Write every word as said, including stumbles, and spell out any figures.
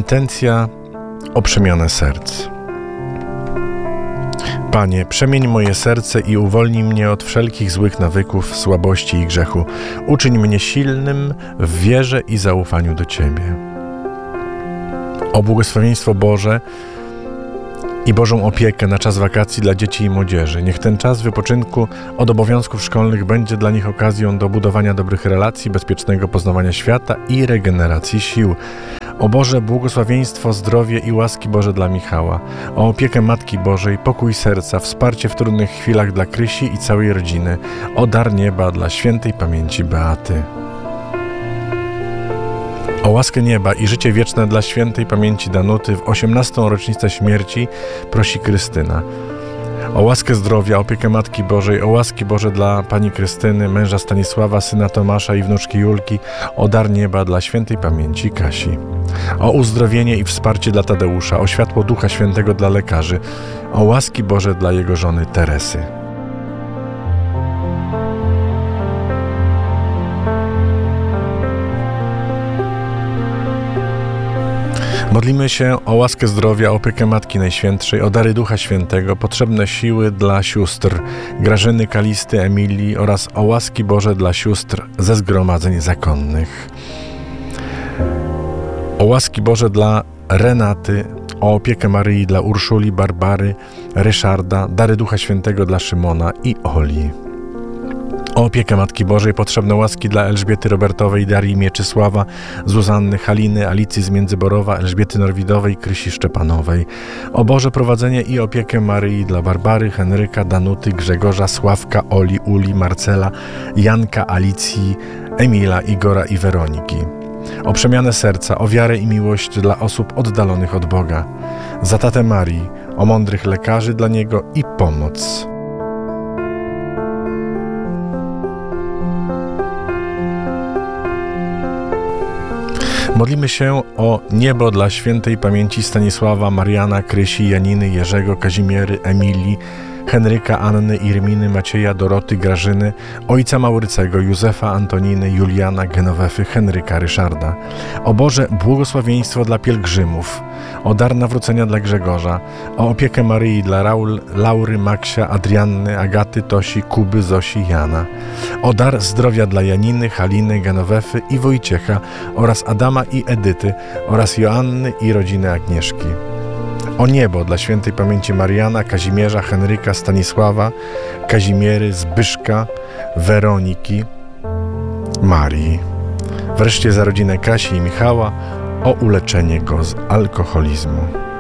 Intencja o przemianę serc. Panie, przemień moje serce i uwolnij mnie od wszelkich złych nawyków, słabości i grzechu. Uczyń mnie silnym w wierze i zaufaniu do Ciebie. O błogosławieństwo Boże i Bożą opiekę na czas wakacji dla dzieci i młodzieży. Niech ten czas wypoczynku od obowiązków szkolnych będzie dla nich okazją do budowania dobrych relacji, bezpiecznego poznawania świata i regeneracji sił. O Boże, błogosławieństwo, zdrowie i łaski Boże dla Michała. O opiekę Matki Bożej, pokój serca, wsparcie w trudnych chwilach dla Krysi i całej rodziny. O dar nieba dla świętej pamięci Beaty. O łaskę nieba i życie wieczne dla świętej pamięci Danuty w osiemnastą rocznicę śmierci prosi Krystyna. O łaskę zdrowia, opiekę Matki Bożej, o łaski Boże dla pani Krystyny, męża Stanisława, syna Tomasza i wnuczki Julki, o dar nieba dla świętej pamięci Kasi. O uzdrowienie i wsparcie dla Tadeusza, o światło Ducha Świętego dla lekarzy, o łaski Boże dla jego żony Teresy. Modlimy się o łaskę zdrowia, opiekę Matki Najświętszej, o dary Ducha Świętego, potrzebne siły dla sióstr Grażyny, Kalisty, Emilii oraz o łaski Boże dla sióstr ze zgromadzeń zakonnych. O łaski Boże dla Renaty, o opiekę Maryi dla Urszuli, Barbary, Ryszarda, dary Ducha Świętego dla Szymona i Oli. O opiekę Matki Bożej, potrzebne łaski dla Elżbiety Robertowej, Darii Mieczysława, Zuzanny, Haliny, Alicji z Międzyborowa, Elżbiety Norwidowej, Krysi Szczepanowej. O Boże prowadzenie i opiekę Maryi dla Barbary, Henryka, Danuty, Grzegorza, Sławka, Oli, Uli, Marcela, Janka, Alicji, Emila, Igora i Weroniki. O przemianę serca, o wiarę i miłość dla osób oddalonych od Boga. Za tatę Marii, o mądrych lekarzy dla niego i pomoc. Modlimy się o niebo dla świętej pamięci Stanisława, Mariana, Krysi, Janiny, Jerzego, Kazimiery, Emilii, Henryka, Anny, Irminy, Macieja, Doroty, Grażyny, ojca Maurycego, Józefa, Antoniny, Juliana, Genowefy, Henryka, Ryszarda. O Boże, błogosławieństwo dla pielgrzymów, o dar nawrócenia dla Grzegorza, o opiekę Maryi dla Raul, Laury, Maksia, Adrianny, Agaty, Tosi, Kuby, Zosi, Jana. O dar zdrowia dla Janiny, Haliny, Genowefy i Wojciecha oraz Adama i Edyty oraz Joanny i rodziny Agnieszki. O niebo dla świętej pamięci Mariana, Kazimierza, Henryka, Stanisława, Kazimiery, Zbyszka, Weroniki, Marii. Wreszcie za rodzinę Kasi i Michała o uleczenie go z alkoholizmu.